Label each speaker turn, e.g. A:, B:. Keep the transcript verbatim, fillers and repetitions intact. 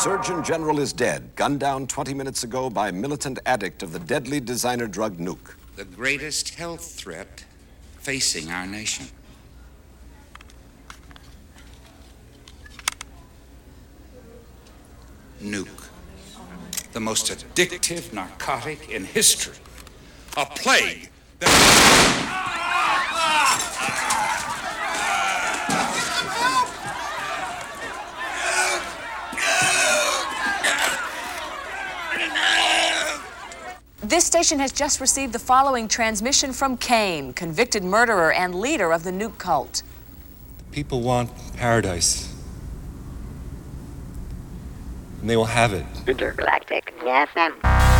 A: Surgeon General is dead, gunned down twenty minutes ago by a militant addict of the deadly designer drug nuke.
B: The greatest health threat facing our nation. Nuke. The most addictive narcotic in history. A plague that...
C: This station has just received the following transmission from Cain, convicted murderer and leader of the nuke cult.
D: People want paradise. And they will have it.
E: Intergalactic F M.